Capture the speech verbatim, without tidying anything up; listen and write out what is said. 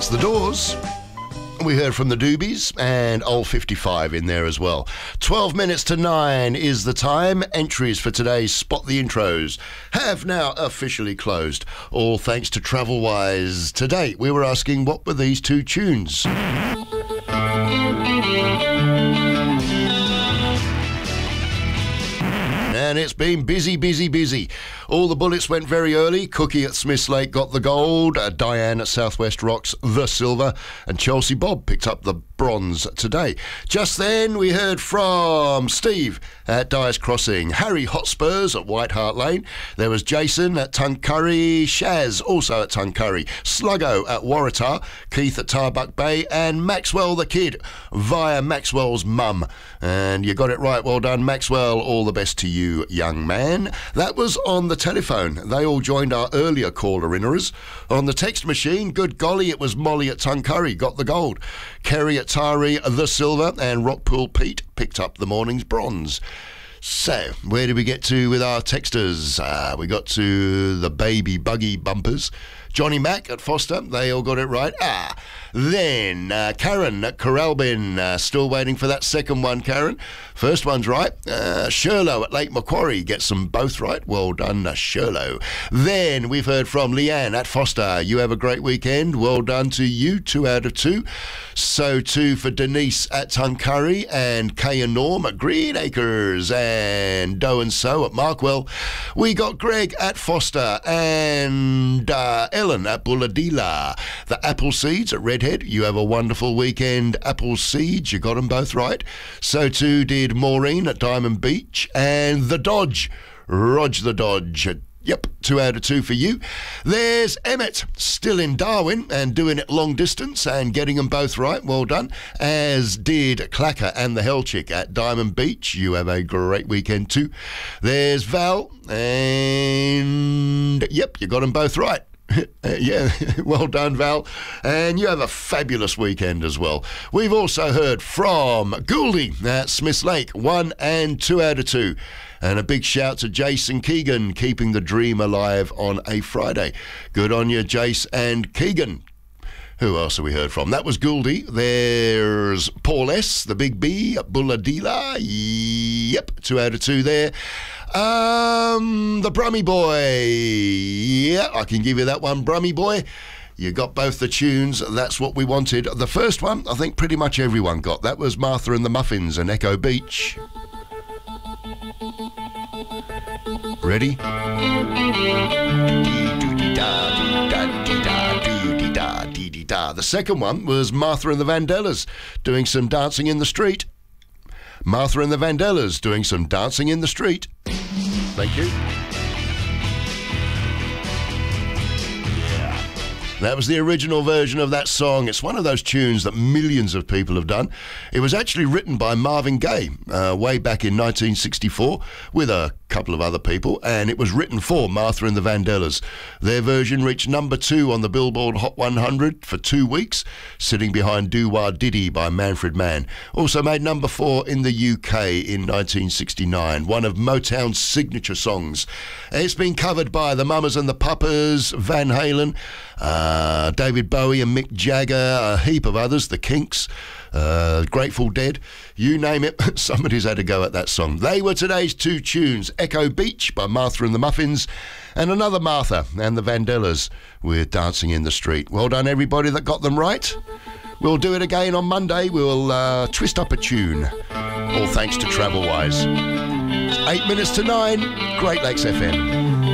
That's The Doors. We heard from the Doobies and Old fifty-five in there as well. twelve minutes to nine is the time. Entries for today's Spot the Intros have now officially closed, all thanks to Travelwise. Today we were asking, what were these two tunes? And it's been busy, busy, busy. All the bullets went very early. Cookie at Smiths Lake got the gold. Uh, Diane at Southwest Rocks, the silver. And Chelsea Bob picked up the bronze today. Just then, we heard from Steve at Dyer's Crossing. Harry Hotspurs at White Hart Lane. There was Jason at Tuncurry. Shaz also at Tuncurry. Sluggo at Waratah. Keith at Tarbuck Bay. And Maxwell the Kid via Maxwell's mum. And you got it right. Well done, Maxwell. All the best to you, young man. That was on the telephone. They all joined our earlier caller-inners. On the text machine, good golly, it was Molly at Tuncurry, got the gold. Kerry at Tari, the silver, and Rockpool Pete picked up the morning's bronze. So, where did we get to with our texters? Uh, we got to the baby buggy bumpers. Johnny Mack at Foster, they all got it right. Ah, then uh, Karen at Corralbin, uh, still waiting for that second one, Karen. First one's right. Uh, Sherlow at Lake Macquarie gets them both right. Well done, uh, Sherlow. Then we've heard from Leanne at Foster. You have a great weekend. Well done to you, two out of two. So too for Denise at Tuncurry and Kay and Norm at Green Acres and Doe and So at Markwell. We got Greg at Foster and uh, Ellen at Bulladila. The Apple Seeds at Redhead. You have a wonderful weekend, Apple Seeds. You got them both right. So too did Maureen at Diamond Beach and the Dodge. Rog the Dodge. Yep, two out of two for you. There's Emmett, still in Darwin and doing it long distance and getting them both right. Well done. As did Clacker and the Hell Chick at Diamond Beach. You have a great weekend too. There's Val and yep, you got them both right. Yeah, well done, Val. And you have a fabulous weekend as well. We've also heard from Gouldy at Smiths Lake, one and two out of two. And a big shout to Jason Keegan, keeping the dream alive on a Friday. Good on you, Jace and Keegan. Who else have we heard from? That was Gouldy. There's Paul S., the Big B at Bulladila. Yep, two out of two there. Um, the Brummy Boy. Yeah, I can give you that one, Brummy Boy. You got both the tunes. That's what we wanted. The first one, I think pretty much everyone got. That was Martha and the Muffins and Echo Beach. Ready? The second one was Martha and the Vandellas doing some dancing in the street. Martha and the Vandellas doing some dancing in the street. Thank you. That was the original version of that song. It's one of those tunes that millions of people have done. It was actually written by Marvin Gaye uh, way back in nineteen sixty-four with a couple of other people, and it was written for Martha and the Vandellas. Their version reached number two on the Billboard Hot one hundred for two weeks, sitting behind Doo-Wah Diddy by Manfred Mann. Also made number four in the U K in nineteen sixty-nine, one of Motown's signature songs. It's been covered by the Mamas and the Papas, Van Halen, uh, David Bowie and Mick Jagger, a heap of others, the Kinks, uh, Grateful Dead, you name it, somebody's had a go at that song. They were today's two tunes, Echo Beach by Martha and the Muffins, and another Martha and the Vandellas with Dancing in the Street. Well done, everybody that got them right. We'll do it again on Monday. We'll uh, twist up a tune, all thanks to Travelwise. Eight minutes to nine, Great Lakes F M.